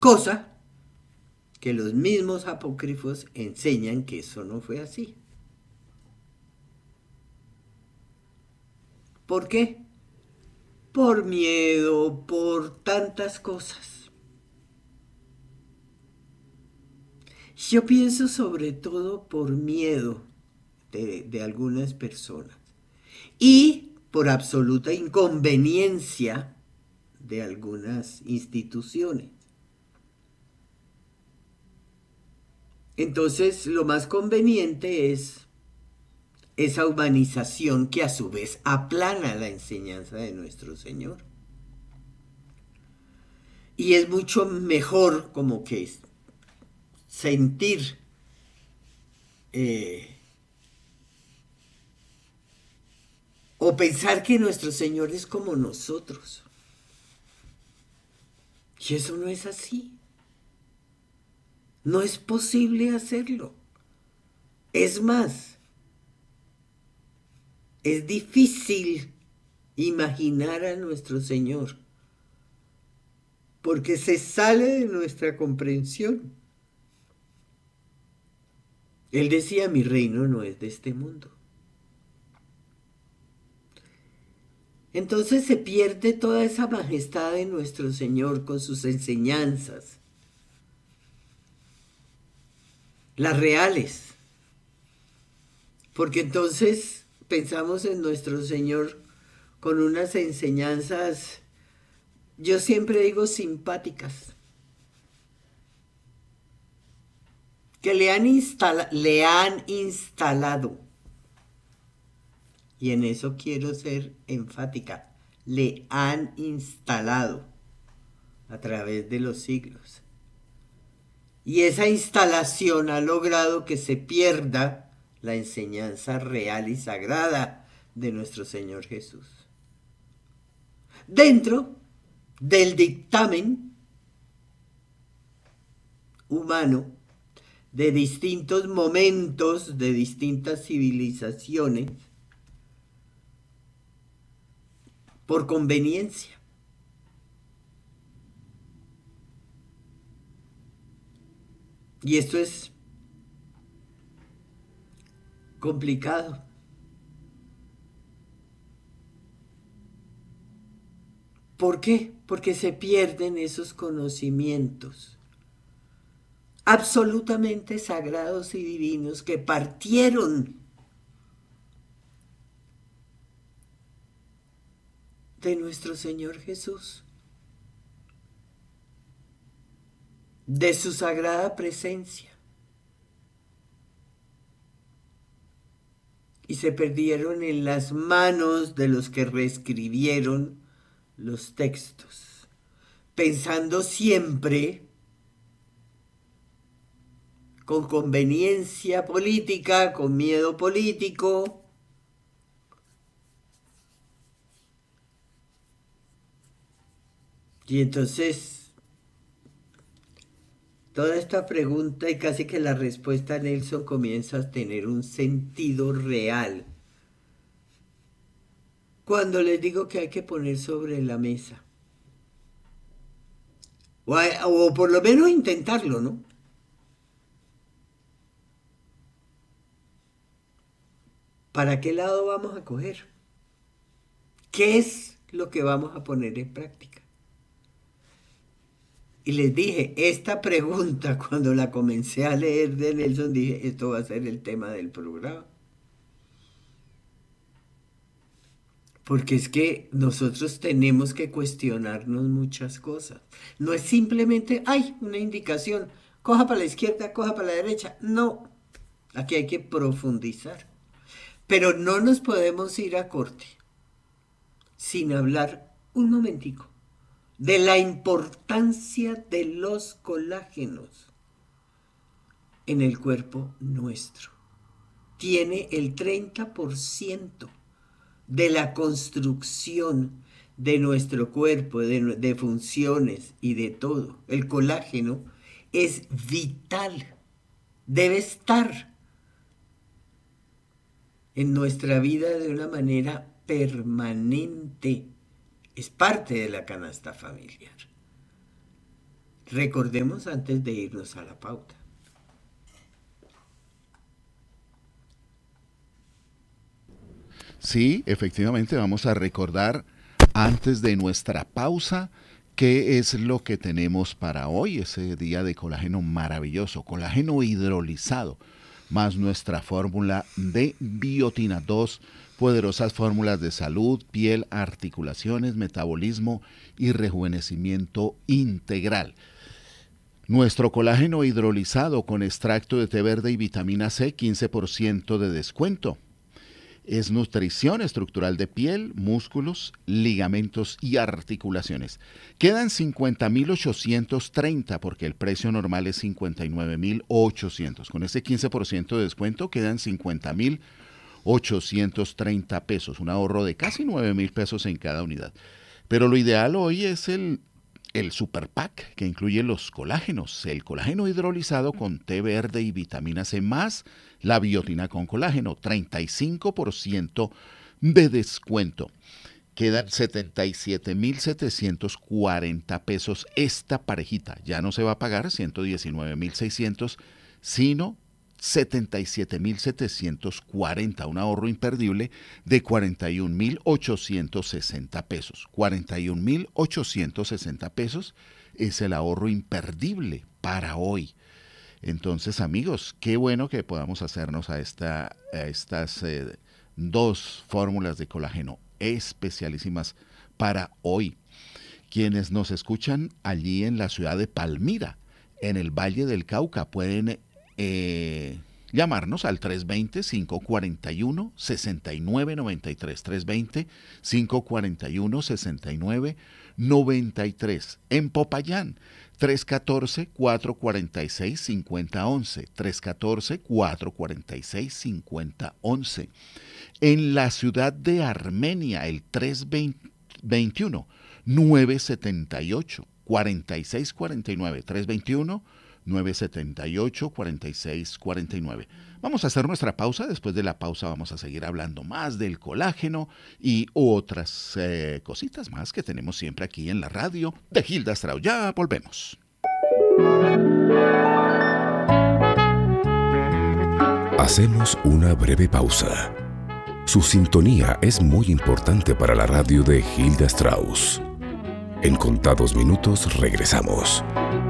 Cosa que los mismos apócrifos enseñan que eso no fue así. ¿Por qué? Por miedo, por tantas cosas. Yo pienso sobre todo por miedo de algunas personas y por absoluta inconveniencia de algunas instituciones. Entonces, lo más conveniente es esa humanización que a su vez aplana la enseñanza de nuestro Señor. Y es mucho mejor como que sentir eh, o pensar que nuestro Señor es como nosotros. Y eso no es así. No es posible hacerlo. Es más, es difícil imaginar a nuestro Señor porque se sale de nuestra comprensión. Él decía, mi reino no es de este mundo. Entonces se pierde toda esa majestad de nuestro Señor con sus enseñanzas, las reales, porque entonces pensamos en nuestro Señor con unas enseñanzas, yo siempre digo simpáticas, que le han instalado, y en eso quiero ser enfática, le han instalado a través de los siglos. Y esa instalación ha logrado que se pierda la enseñanza real y sagrada de nuestro Señor Jesús. Dentro del dictamen humano de distintos momentos, de distintas civilizaciones, por conveniencia. Y esto es complicado. ¿Por qué? Porque se pierden esos conocimientos absolutamente sagrados y divinos que partieron de nuestro Señor Jesús, de su sagrada presencia, y se perdieron en las manos de los que reescribieron los textos, pensando siempre con conveniencia política, con miedo político. Y entonces, toda esta pregunta y casi que la respuesta, Nelson, comienza a tener un sentido real. Cuando les digo que hay que poner sobre la mesa, o por lo menos intentarlo, ¿no? ¿Para qué lado vamos a coger? ¿Qué es lo que vamos a poner en práctica? Y les dije, esta pregunta, cuando la comencé a leer de Nelson, dije, esto va a ser el tema del programa. Porque es que nosotros tenemos que cuestionarnos muchas cosas. No es simplemente, hay una indicación, coja para la izquierda, coja para la derecha. No, aquí hay que profundizar. Pero no nos podemos ir a corte sin hablar un momentico de la importancia de los colágenos en el cuerpo nuestro. Tiene el 30% de la construcción de nuestro cuerpo, de funciones y de todo. El colágeno es vital, debe estar en nuestra vida de una manera permanente. Es parte de la canasta familiar. Recordemos antes de irnos a la pauta. Sí, efectivamente, vamos a recordar antes de nuestra pausa qué es lo que tenemos para hoy, ese día de colágeno maravilloso, colágeno hidrolizado, más nuestra fórmula de biotina, dos poderosas fórmulas de salud, piel, articulaciones, metabolismo y rejuvenecimiento integral. Nuestro colágeno hidrolizado con extracto de té verde y vitamina C, 15% de descuento. Es nutrición estructural de piel, músculos, ligamentos y articulaciones. Quedan 50.830 porque el precio normal es 59.800. Con ese 15% de descuento quedan 50.830 pesos, un ahorro de casi 9.000 pesos en cada unidad. Pero lo ideal hoy es el Super Pack, que incluye los colágenos, el colágeno hidrolizado con té verde y vitamina C más la biotina con colágeno, 35% de descuento. Quedan 77.740 pesos esta parejita. Ya no se va a pagar 119.600, sino 77.740, un ahorro imperdible de 41.860 pesos. 41.860 pesos es el ahorro imperdible para hoy. Entonces, amigos, qué bueno que podamos hacernos a estas dos fórmulas de colágeno especialísimas para hoy. Quienes nos escuchan allí en la ciudad de Palmira, en el Valle del Cauca, pueden llamarnos al 320-541-6993. 320-541-6993. En Popayán, 314-446-5011. 314-446-5011. En la ciudad de Armenia, el 321-978-4649. 321-978-4649. Vamos a hacer nuestra pausa. Después de la pausa vamos a seguir hablando más del colágeno y otras cositas más que tenemos siempre aquí en la radio de Gilda Strauss. Ya volvemos. Hacemos una breve pausa. Su sintonía es muy importante para la radio de Gilda Strauss. En contados minutos regresamos.